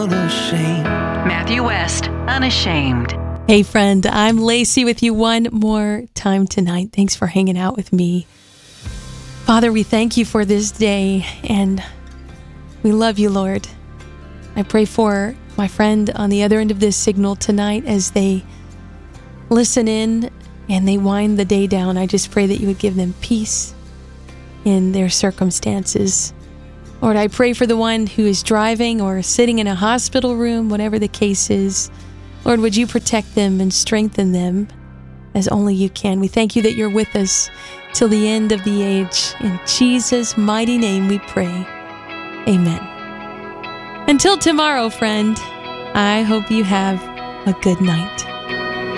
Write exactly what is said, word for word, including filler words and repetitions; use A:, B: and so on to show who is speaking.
A: unashamed.
B: Matthew West, Unashamed.
C: Hey friend, I'm Lacey with you one more time tonight. Thanks for hanging out with me. Father, we thank you for this day and we love you, Lord. I pray for my friend on the other end of this signal tonight as they listen in and they wind the day down. I just pray that you would give them peace in their circumstances. Lord, I pray for the one who is driving or sitting in a hospital room, whatever the case is. Lord, would you protect them and strengthen them as only you can. We thank you that you're with us till the end of the age. In Jesus' mighty name we pray. Amen. Until tomorrow, friend, I hope you have a good night.